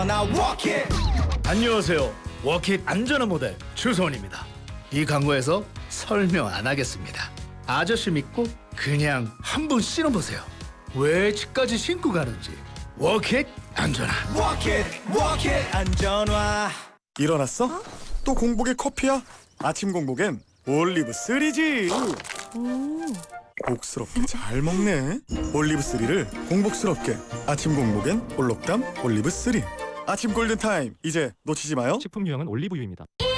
now walk it. 안녕하세요. 워킷 안전한 모델 주소원입니다. 이 광고에서 설명 안 하겠습니다. 아저씨 믿고 그냥 한번 신어보세요. 왜 집까지 신고 가는지. 워킷 안전한. Walk it 안전화. 일어났어? 또 공복에 커피야? 아침 공복엔 올리브 3지. 복스럽게 잘 먹네. 올리브 3를 공복스럽게. 아침 공복엔 올록담 올리브 3. 아침 골든타임 이제 놓치지 마요. 식품 유형은 올리브유입니다.